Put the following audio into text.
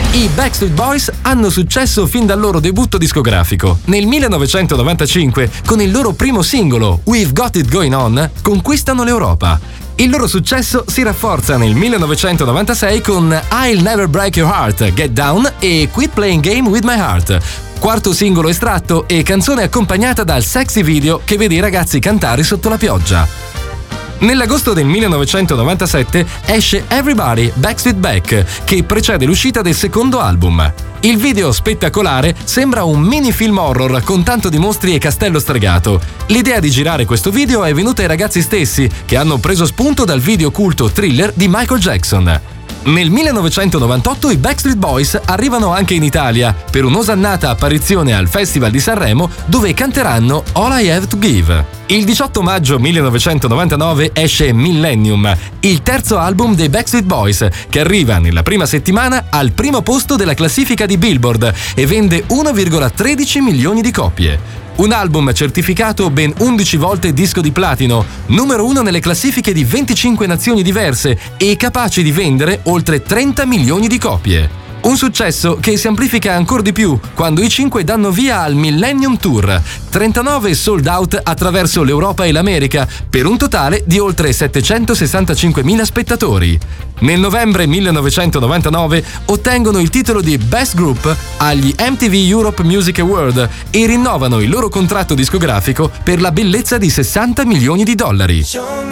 I Backstreet Boys hanno successo fin dal loro debutto discografico. Nel 1995, con il loro primo singolo, We've Got It Going On, conquistano l'Europa. Il loro successo si rafforza nel 1996 con I'll Never Break Your Heart, Get Down e Quit Playing Game With My Heart, quarto singolo estratto e canzone accompagnata dal sexy video che vede i ragazzi cantare sotto la pioggia. Nell'agosto del 1997 esce Everybody Backstreet Back, che precede l'uscita del secondo album. Il video spettacolare sembra un mini film horror con tanto di mostri e castello stregato. L'idea di girare questo video è venuta ai ragazzi stessi, che hanno preso spunto dal video culto Thriller di Michael Jackson. Nel 1998 i Backstreet Boys arrivano anche in Italia per un'osannata apparizione al Festival di Sanremo, dove canteranno All I Have to Give. Il 18 maggio 1999 esce Millennium, il terzo album dei Backstreet Boys, che arriva nella prima settimana al primo posto della classifica di Billboard e vende 1,13 milioni di copie. Un album certificato ben 11 volte disco di platino, numero 1 nelle classifiche di 25 nazioni diverse e capace di vendere oltre 30 milioni di copie. Un successo che si amplifica ancora di più quando i 5 danno via al Millennium Tour, 39 sold out attraverso l'Europa e l'America, per un totale di oltre 765.000 spettatori. Nel novembre 1999 ottengono il titolo di Best Group agli MTV Europe Music Award e rinnovano il loro contratto discografico per la bellezza di $60 milioni.